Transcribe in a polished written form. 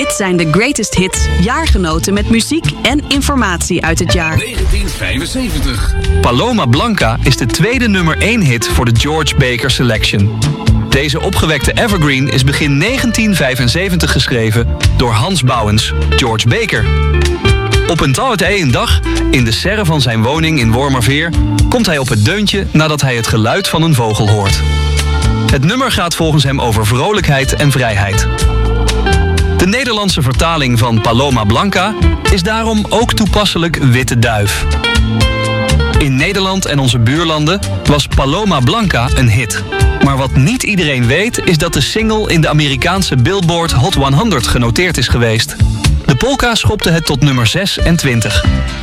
Dit zijn de greatest hits, jaargenoten met muziek en informatie uit het jaar. 1975. Paloma Blanca is de tweede nummer 1 hit voor de George Baker Selection. Deze opgewekte evergreen is begin 1975 geschreven door Hans Bouwens, George Baker. Op een dag, in de serre van zijn woning in Wormerveer, komt hij op het deuntje nadat hij het geluid van een vogel hoort. Het nummer gaat volgens hem over vrolijkheid en vrijheid. De Nederlandse vertaling van Paloma Blanca is daarom ook toepasselijk witte duif. In Nederland en onze buurlanden was Paloma Blanca een hit. Maar wat niet iedereen weet is dat de single in de Amerikaanse Billboard Hot 100 genoteerd is geweest. De polka schopte het tot nummer 26.